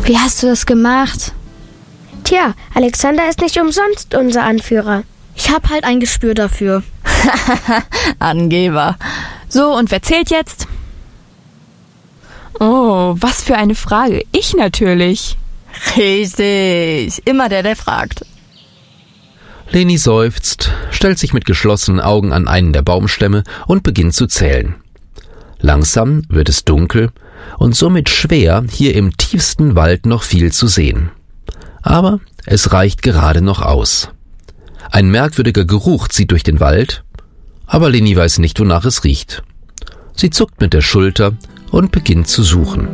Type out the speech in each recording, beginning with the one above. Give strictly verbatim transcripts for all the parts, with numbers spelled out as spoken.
Wie hast du das gemacht? Tja, Alexander ist nicht umsonst unser Anführer. Ich hab halt ein Gespür dafür. Angeber. So, und wer zählt jetzt? Oh, was für eine Frage. Ich natürlich. Richtig. Immer der, der fragt. Leni seufzt, stellt sich mit geschlossenen Augen an einen der Baumstämme und beginnt zu zählen. Langsam wird es dunkel und somit schwer, hier im tiefsten Wald noch viel zu sehen. Aber es reicht gerade noch aus. Ein merkwürdiger Geruch zieht durch den Wald, aber Leni weiß nicht, wonach es riecht. Sie zuckt mit der Schulter und beginnt zu suchen.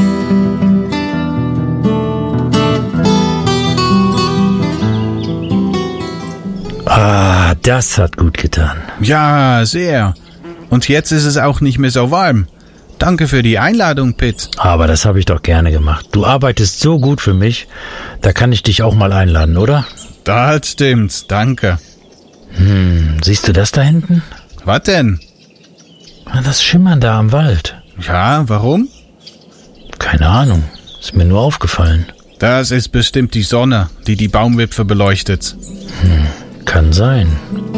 Ah, das hat gut getan. Ja, sehr. Und jetzt ist es auch nicht mehr so warm. Danke für die Einladung, Pitt. Aber das habe ich doch gerne gemacht. Du arbeitest so gut für mich, da kann ich dich auch mal einladen, oder? Das stimmt, danke. Hm, siehst du das da hinten? Was denn? Das Schimmern da am Wald. Ja, warum? Keine Ahnung, ist mir nur aufgefallen. Das ist bestimmt die Sonne, die die Baumwipfel beleuchtet. Hm, kann sein.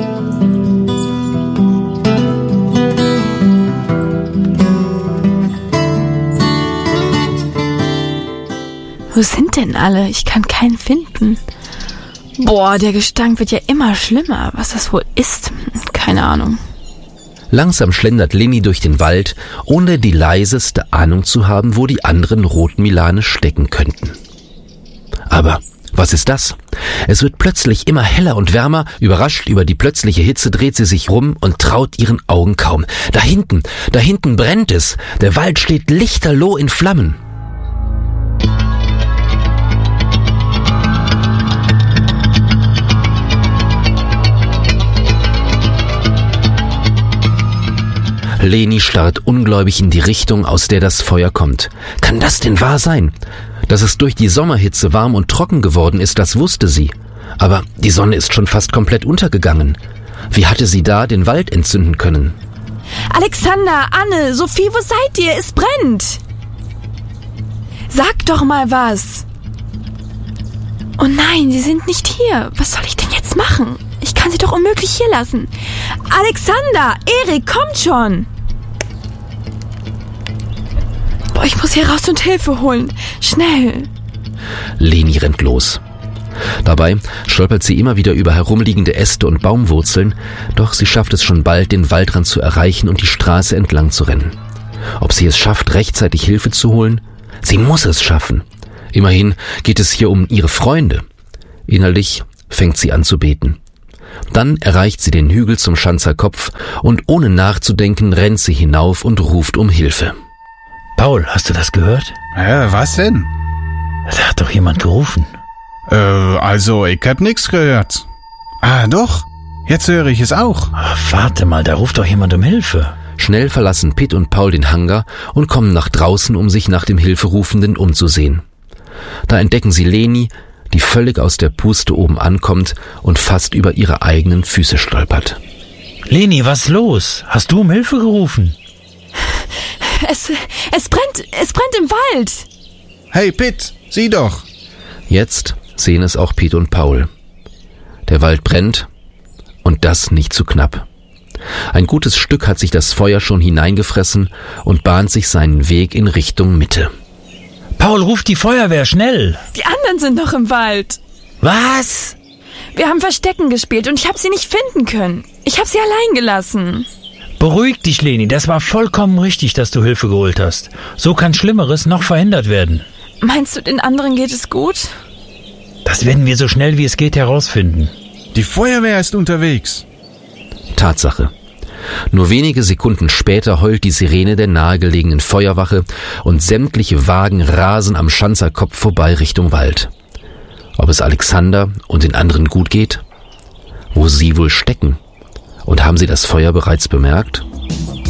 Wo sind denn alle? Ich kann keinen finden. Boah, der Gestank wird ja immer schlimmer. Was das wohl ist? Keine Ahnung. Langsam schlendert Leni durch den Wald, ohne die leiseste Ahnung zu haben, wo die anderen Rotmilane stecken könnten. Aber was ist das? Es wird plötzlich immer heller und wärmer. Überrascht über die plötzliche Hitze dreht sie sich rum und traut ihren Augen kaum. Da hinten, da hinten brennt es. Der Wald steht lichterloh in Flammen. Leni starrt ungläubig in die Richtung, aus der das Feuer kommt. Kann das denn wahr sein? Dass es durch die Sommerhitze warm und trocken geworden ist, das wusste sie. Aber die Sonne ist schon fast komplett untergegangen. Wie hatte sie da den Wald entzünden können? Alexander, Anne, Sophie, wo seid ihr? Es brennt! Sag doch mal was! Oh nein, sie sind nicht hier. Was soll ich denn jetzt machen? Ich kann sie doch unmöglich hier lassen. Alexander, Erik, kommt schon! Boah, ich muss hier raus und Hilfe holen. Schnell! Leni rennt los. Dabei stolpert sie immer wieder über herumliegende Äste und Baumwurzeln, doch sie schafft es schon bald, den Waldrand zu erreichen und die Straße entlang zu rennen. Ob sie es schafft, rechtzeitig Hilfe zu holen? Sie muss es schaffen. Immerhin geht es hier um ihre Freunde. Innerlich fängt sie an zu beten. Dann erreicht sie den Hügel zum Schanzer Kopf und ohne nachzudenken rennt sie hinauf und ruft um Hilfe. Paul, hast du das gehört? Äh, was denn? Da hat doch jemand gerufen. Äh, also, ich hab nix gehört. Ah, doch. Jetzt höre ich es auch. Ach, warte mal, da ruft doch jemand um Hilfe. Schnell verlassen Pitt und Paul den Hangar und kommen nach draußen, um sich nach dem Hilferufenden umzusehen. Da entdecken sie Leni, die völlig aus der Puste oben ankommt und fast über ihre eigenen Füße stolpert. Leni, was ist los? Hast du um Hilfe gerufen? Es, es brennt, es brennt im Wald. Hey Pitt, sieh doch. Jetzt sehen es auch Pitt und Paul. Der Wald brennt und das nicht zu knapp. Ein gutes Stück hat sich das Feuer schon hineingefressen und bahnt sich seinen Weg in Richtung Mitte. Paul, ruf die Feuerwehr, schnell! Die anderen sind noch im Wald. Was? Wir haben Verstecken gespielt und ich habe sie nicht finden können. Ich habe sie allein gelassen. Beruhig dich, Leni, das war vollkommen richtig, dass du Hilfe geholt hast. So kann Schlimmeres noch verhindert werden. Meinst du, den anderen geht es gut? Das werden wir so schnell wie es geht herausfinden. Die Feuerwehr ist unterwegs. Tatsache. Nur wenige Sekunden später heult die Sirene der nahegelegenen Feuerwache und sämtliche Wagen rasen am Schanzer Kopf vorbei Richtung Wald. Ob es Alexander und den anderen gut geht? Wo sie wohl stecken? Und haben sie das Feuer bereits bemerkt?